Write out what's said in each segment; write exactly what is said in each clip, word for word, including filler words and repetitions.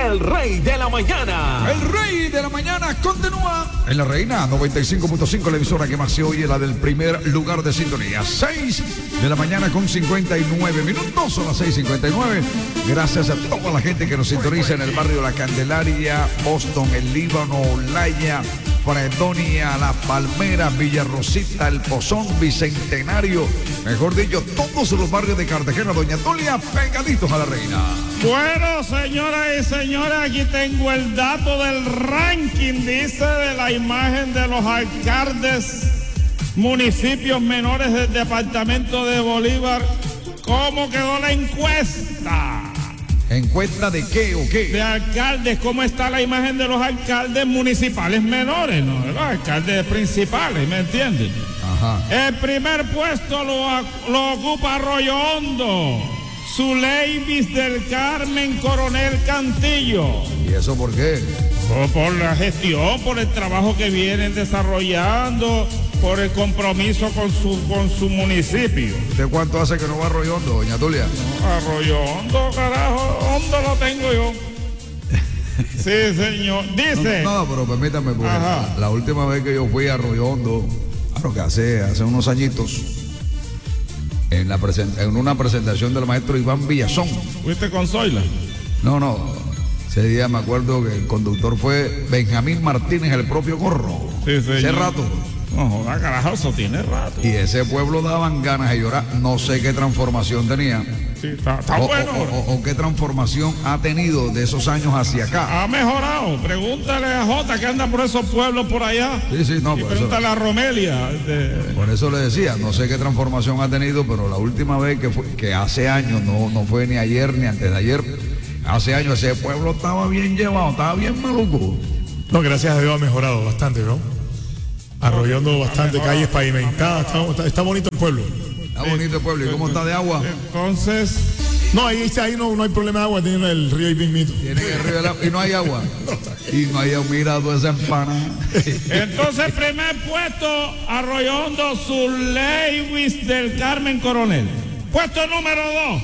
el rey de la mañana. El rey de la mañana continúa en la Reina noventa y cinco punto cinco, la emisora que más se oye, la del primer lugar de sintonía. seis de la mañana con cincuenta y nueve minutos, son las seis cincuenta y nueve. Gracias a toda la gente que nos sintoniza en el barrio La Candelaria, Boston, El Líbano, Olaya, Fredonia, La Palmera, Villarrosita, El Pozón, Bicentenario, mejor dicho, todos los barrios de Cartagena, Doña Tulia, pegaditos a la Reina. Bueno, señoras y señores, aquí tengo el dato del ranking, dice, de la imagen de los alcaldes, municipios menores del departamento de Bolívar. ¿Cómo quedó la encuesta? ¿Encuesta de qué o qué? De alcaldes, ¿cómo está la imagen de los alcaldes municipales menores, no? De los alcaldes principales, ¿me entienden? Ajá. El primer puesto lo, lo ocupa Arroyo Hondo, Zuleivis del Carmen Coronel Cantillo. ¿Y eso por qué? Por, por la gestión, por el trabajo que vienen desarrollando, por el compromiso con su con su municipio. ¿De cuánto hace que no va a Arroyo Hondo, Doña Tulia? No, Arroyo Hondo, carajo, Hondo lo tengo yo. Sí, señor. Dice. No, no, pero permítame, porque la, la última vez que yo fui a Arroyo Hondo, claro que hace, hace unos añitos, en, la present, en una presentación del maestro Iván Villazón. ¿Fuiste con Zoila? No, no. Ese día me acuerdo que el conductor fue Benjamín Martínez, el propio Gorro. Sí, señor. Ese rato. No, joda, carajo, eso tiene rato. Y ese pueblo daban ganas de llorar. No sé qué transformación tenía. Sí, está, está o, bueno. O, o, o qué transformación ha tenido de esos años hacia acá. Ha mejorado. Pregúntale a Jota que anda por esos pueblos por allá. Sí, sí, no. Y por pregúntale eso, a Romelia. De... Por eso le decía, no sé qué transformación ha tenido, pero la última vez que fue, que hace años, no, no fue ni ayer ni antes de ayer, hace años ese pueblo estaba bien llevado, estaba bien maluco. No, gracias a Dios ha mejorado bastante, ¿no? Arrollando bastante, calles pavimentadas, está, está, está bonito el pueblo. Está bonito el pueblo. ¿Y cómo está de agua? Entonces... No, ahí, ahí no, no hay problema de agua, tiene el río ahí mismito. Tiene el río agua, y no hay agua. Y no hay mirado esa empana. Entonces, primer puesto, Arroyo Hondo, Zuleivis del Carmen Coronel. Puesto número dos,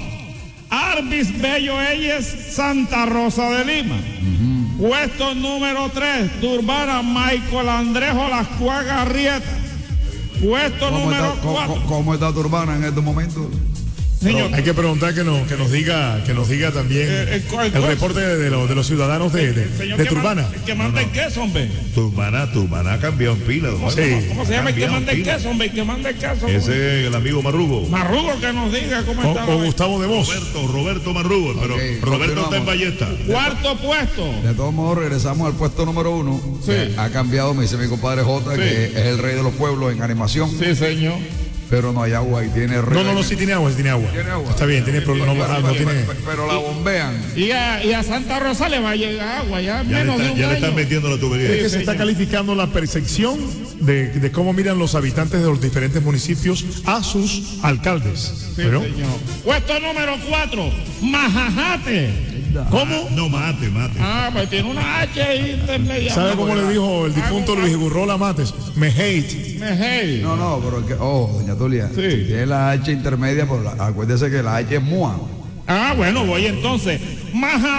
Arbis Bello Eyes, Santa Rosa de Lima. Uh-huh. Puesto número tres, Turbana Michael Andrejo Las Cuagas Rieta. Puesto número está, cuatro. ¿cómo, ¿Cómo está Turbana en estos momentos? Señor, hay que preguntar que nos, que nos diga que nos diga también eh, el, el, el reporte de, de, los, de los ciudadanos de, de, de, de Turbana. Man, que manda el queso, hombre. Turbana, Turbana ha cambiado en pila. ¿Cómo, sí. ¿Cómo, ¿Cómo se llama el que manda el queso, hombre? El que manda el queso. Ese es el amigo Marrugo. Marrugo, que nos diga cómo o, está. O Gustavo de Vos. Roberto, Roberto Marrugo, pero okay, Roberto está en Ballesta. Cuarto puesto. De todos modos, regresamos al puesto número uno. Sí. Ha cambiado, me dice mi compadre Jota, sí, que es el rey de los pueblos en animación. Sí, señor. Pero no hay agua y tiene río. No, no, no, sí tiene agua, sí tiene agua. ¿Tiene agua? Está bien, tiene problema. No, no, no tiene. Pero la bombean. Y a, y a Santa Rosa le va a llegar agua ya, ya menos está, de un ya año. le están metiendo la tubería. Es que sí, se señor. Está calificando la percepción de, de cómo miran los habitantes de los diferentes municipios a sus alcaldes. Sí, ¿Pero? Señor. Puesto número cuatro, Majajate. ¿Cómo? No, mate, mate. Ah, pues tiene una H ahí intermedia. ¿Sabe cómo le dijo el difunto Luis Gurrola Mates? Me hate. Me hate. No, no, pero es que, oh, doña Tulia, sí, tiene la H intermedia, pero la, acuérdese que la H es mua. Ah, bueno, voy entonces. Maja.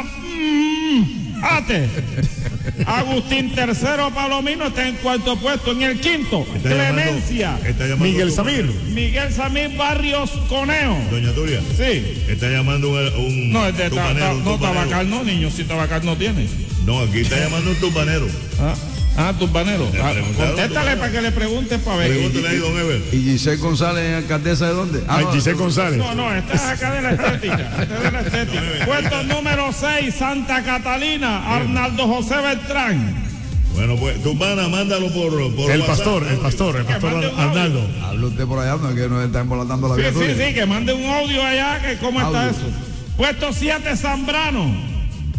Mm, ate. Agustín Tercero Palomino está en cuarto puesto. En el quinto, está Clemencia. Llamando, está llamando Miguel Samir. Miguel Samir Barrios Coneo. Doña Tulia. Sí. Está llamando un. un no, es de tupanero, ta, ta, un no, tabacal no, niño. Si tabacal no tiene. No, aquí está llamando un tupanero. Ah. Ah, Turbanero. Ah, contéstale para que le preguntes para ver. Pregúntale ahí, don Ever. ¿Y Giselle González, alcaldesa de dónde? Ah, no, Giselle González. No, no, esta es acá de la estética. Esta es de la estética. Puesto número seis, Santa Catalina, Arnaldo José Beltrán. Bueno, pues, Turbana, mándalo por, por el WhatsApp. pastor, el pastor, el pastor Arnaldo. Habla usted por allá, no es que nos está embolatando la vida. Sí, sí, sí, que mande un audio allá, que cómo audio. Está eso. Puesto siete, Zambrano.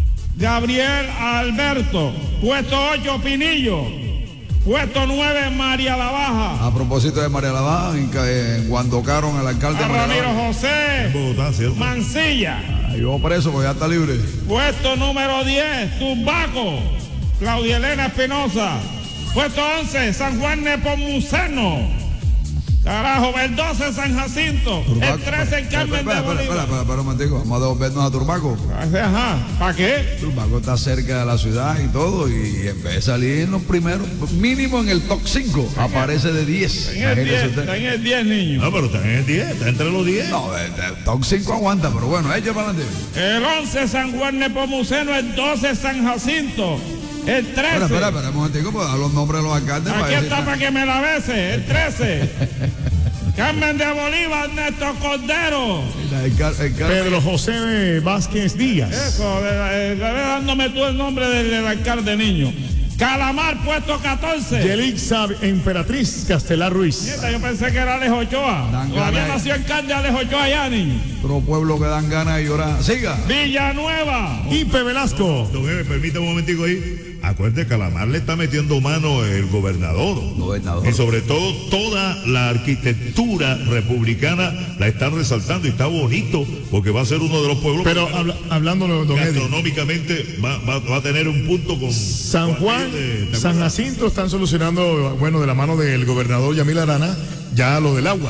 Gabriel Alberto. Puesto ocho, Pinillo. Puesto nueve, María la Baja. A propósito de María la Baja, en, en Guandocaron al alcalde a Ramiro José Bogotá, Mancilla. Ahí vamos preso porque ya está libre. Puesto número diez, Tumbaco. Claudia Elena Espinosa. Puesto once, San Juan Nepomuceno. Carajo, el doce San Jacinto, Turbaco. el trece el Carmen Espera, de espera, Bolívar. espera, espera, espera un momentico, vamos a devolvernos a Turbaco. Ajá, ¿para qué? Turbaco está cerca de la ciudad y todo, y en vez de salir en los primeros, mínimo en el top cinco, aparece de diez. En el Imagínese diez, usted. está en el diez, niño. No, pero está en el diez, está entre los diez. No, el, el top cinco aguanta, pero bueno, echa para adelante. El once San Juan Nepomuceno, el doce San Jacinto, el trece. Espera, espera, espera un momentico, pues dar los nombres de los alcaldes. Aquí para está decir- para que me la bese, el trece. Carmen de Bolívar, Néstor Cordero. El car- el car- Pedro José Vázquez Díaz. Eso, de- de- de- dándome tú el nombre del, del alcalde niño. Calamar, puesto catorce. Yelixa Emperatriz Castelar Ruiz. Nieta, yo pensé que era Alejo Ochoa. Dan Todavía ganas. nació alcalde Alejo Ochoa allá, niño. Otro pueblo que dan ganas de llorar. Siga. Villanueva. Ipe Velasco. Don Ever, permítame un momentico ahí. Acuérdate, Calamar le está metiendo mano el gobernador. Gobernador. Y sobre todo, toda la arquitectura republicana la están resaltando y está bonito porque va a ser uno de los pueblos Pero que habla- hablando, don Eddie, gastronómicamente va, va- va a tener un punto con San con Juan, aquello de- ¿te San acuerdas? Jacinto están solucionando, bueno, de la mano del gobernador Yamil Arana, ya lo del agua.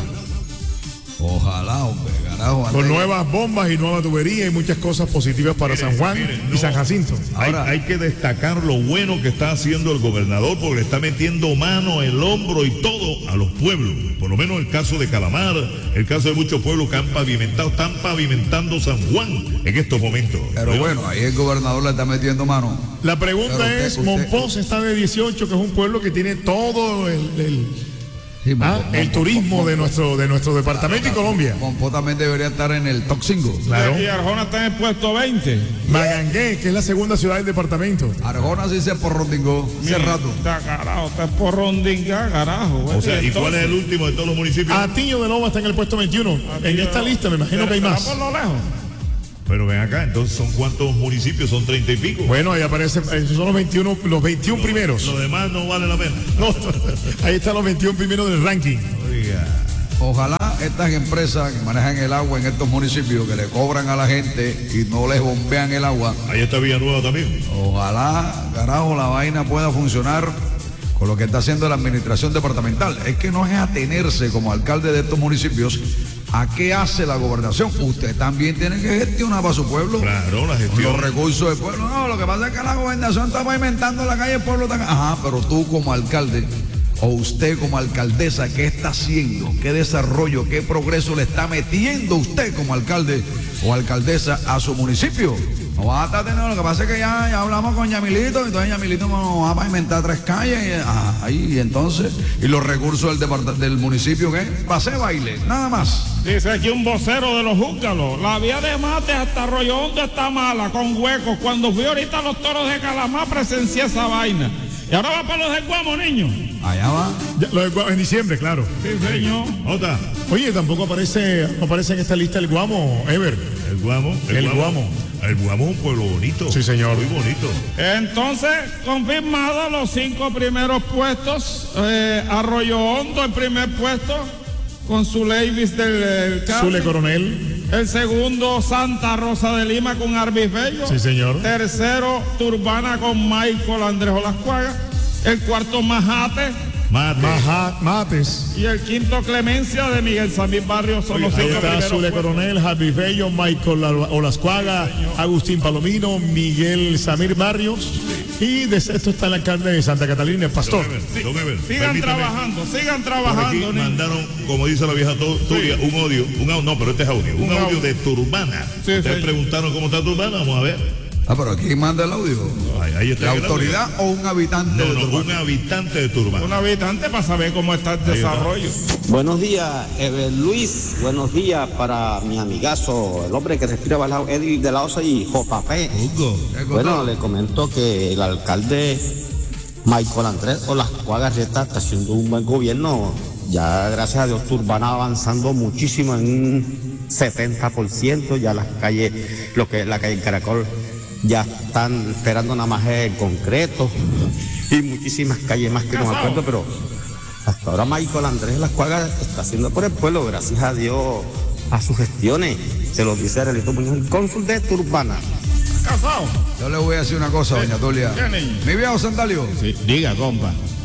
Ojalá, hombre, carajo. Con antes- nuevas bombas y nueva tubería y muchas cosas positivas para Mire, San Juan mire, y no. San Jacinto. Hay, Ahora- hay que destacar lo bueno que está haciendo el gobernador porque le está metiendo mano, el hombro y todo a los pueblos. Por lo menos el caso de Calamar, el caso de muchos pueblos que han pavimentado, están pavimentando San Juan en estos momentos. Pero bueno, ahí el gobernador le está metiendo mano. La pregunta Pero usted- es, usted- Monpós está de dieciocho, que es un pueblo que tiene todo el, el- Sí, ah, Monpó- el Monpó- turismo de Monpó- nuestro, de nuestro departamento y Colombia. Monpó también debería estar en el top cinco. Claro. Y Arjona está en el puesto veinte. Magangué, que es la segunda ciudad del departamento. Arjona sí se porrondingó hace rato. Está carajo, está por rondinga, carajo. O sea, ¿y Entonces, cuál es el último de todos los municipios? Atiño de Loba está en el puesto veintiuno. En esta lista me imagino que hay ¿será más. por lo lejos? Pero ven acá, entonces son cuántos municipios, son treinta y pico. Bueno, ahí aparece, esos son los veintiuno, los veintiún primeros. Lo demás no vale la pena. No, ahí están los veintiún primeros del ranking. Oiga. Ojalá estas empresas que manejan el agua en estos municipios, que le cobran a la gente y no les bombean el agua, Ahí está Villanueva también. ojalá, carajo, la vaina pueda funcionar con lo que está haciendo la administración departamental. Es que no es atenerse como alcalde de estos municipios a qué hace la gobernación. Usted también tiene que gestionar para su pueblo. Claro, la Los gestión. recursos del pueblo. No, lo que pasa es que la gobernación está pavimentando la calle del pueblo. Está... Ajá, pero tú como alcalde o usted como alcaldesa, ¿qué está haciendo? ¿Qué desarrollo, qué progreso le está metiendo usted como alcalde o alcaldesa a su municipio? No va a estar teniendo, lo que pasa es que ya, ya hablamos con Yamilito, entonces Yamilito nos va a pavimentar tres calles y, ajá, ahí, y entonces, y los recursos del, depart- del municipio, ¿qué? Pase baile, nada más. Dice aquí un vocero de los Júcalos. La vía de Mate hasta Arroyo Hondo está mala, con huecos. Cuando fui ahorita a los toros de Calamar presencié esa vaina. Y ahora va para los del Guamo, niño. Allá va. Ya, lo de Gua- en diciembre, claro. Sí, señor. Otra, Oye, tampoco aparece, no aparece en esta lista el Guamo, Ever. el Guamo. El Guamo. El Guamo es un pueblo bonito. Sí, señor. Muy bonito. Entonces, confirmado los cinco primeros puestos. Eh, Arroyo Hondo en primer puesto, con su Levis del, del Carmen. Zule Coronel. El segundo, Santa Rosa de Lima con Arbis Bello. Sí, señor. Tercero, Turbana con Michael Andrés Olascuaga. El cuarto, Majate. Mate. Maja, Mates. Y el quinto, Clemencia de Miguel Samir Barrios. Son los Ahí cinco está primeros Zule puestos. Coronel, Javi Bello, Michael Olascuaga, Agustín Palomino, Miguel Samir Barrios. Y de sexto está el alcalde de Santa Catalina, el pastor. Don Ever, don Ever, Sigan permítame. trabajando, sigan Por aquí trabajando. niño. mandaron, como dice la vieja to- Turia, un audio, un au- no, pero este es audio, un, Un audio, audio. de Turbana. Sí, Ustedes sí. preguntaron cómo está Turbana, vamos a ver. Ah, pero aquí manda el audio. Ahí, ahí está ¿La el audio. autoridad o un habitante No, de no, Turbana? un habitante de Turbana. Un habitante para saber cómo está el está. desarrollo. Buenos días, Ever Luis. Buenos días para mi amigazo, el hombre que respira bailado, Eddie de la Osa y J P. ¿Qué Bueno, cosa? le comento que el alcalde Michael Andrés Olascuaga Rieta está haciendo un buen gobierno. Ya, gracias a Dios, Turbana avanzando muchísimo en un setenta por ciento. Ya las calles, lo que es la calle Caracol, ya están esperando nada más el concreto. Y muchísimas calles más que no me acuerdo, pero hasta ahora Michael Andrés Olascuaga está haciendo por el pueblo, gracias a Dios, a sus gestiones. Se los dice Arelito Muñoz, el cónsul de Turbana. Casado. Yo le voy a decir una cosa, doña Tulia. ¿Qué, niño? Mi viejo Sandalio, Sí, diga, compa.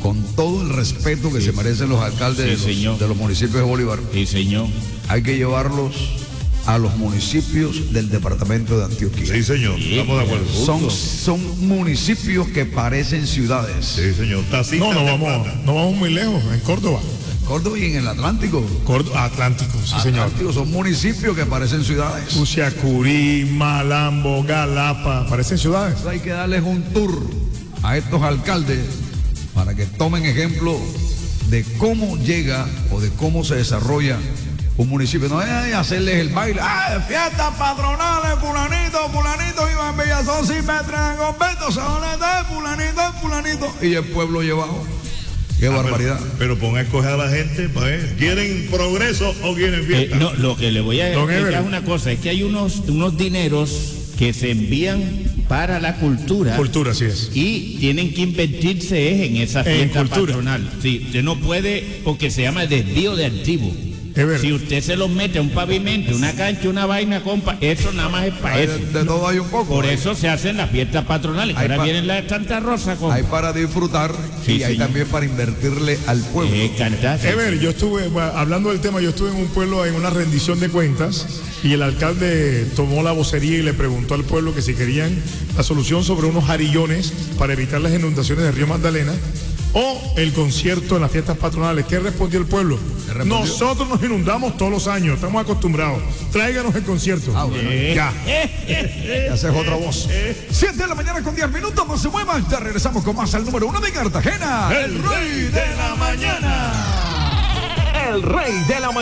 con todo el respeto que se merecen los alcaldes Sí, de, señor. los, de los municipios de Bolívar, Sí, señor. hay que llevarlos a los municipios del departamento de Antioquia. Sí, señor, estamos de acuerdo. Son, son municipios que parecen ciudades. Sí, señor. Tacita No, no de vamos, plata. no vamos muy lejos, en Córdoba. Córdoba y en el Atlántico. Córdoba, Atlántico, sí señor. Atlántico son municipios que parecen ciudades. Uciacurí, Malambo, Galapa, parecen ciudades. Hay que darles un tour a estos alcaldes para que tomen ejemplo de cómo llega o de cómo se desarrolla un municipio. No es hacerles el baile. ¡Ah, fiestas patronales! Fulanito, fulanito, iba en Villazón sin metra en convento, Sajoneta, fulanito, fulanito. Y el pueblo llevado. ¡Qué Ah, barbaridad! Pero, pero pon a escoger a la gente, pa' ver, ¿quieren progreso o quieren Eh, fiesta? no, lo que le voy a Don explicar Ever. es una cosa, es que hay unos, unos dineros que se envían para la cultura. Cultura, así es. Y tienen que invertirse es en esa En fiesta cultura. patronal. Sí, usted no puede, porque se llama desvío de activo. Ever. Si usted se los mete a un pavimento, una cancha, una vaina, compa, eso nada más es para Hay eso. de, de todo hay un poco. Por Hay- eso se hacen las fiestas patronales. que Hay Ahora pa- vienen las de Santa Rosa, compa. Hay para disfrutar Sí, y hay señor. también para invertirle al pueblo. Eh, cantar. Ever, yo estuve, bueno, hablando del tema, yo estuve en un pueblo en una rendición de cuentas y el alcalde tomó la vocería y le preguntó al pueblo que si querían la solución sobre unos jarillones para evitar las inundaciones del río Magdalena o el concierto en las fiestas patronales. ¿Qué respondió el pueblo? respondió? Nosotros nos inundamos todos los años, estamos acostumbrados. Tráiganos el concierto. Ah, bueno. Ya. Esa es otra voz. siete de la mañana con diez minutos, no se muevan. Ya regresamos con más al número uno de Cartagena. El rey de la mañana. El rey de la mañana.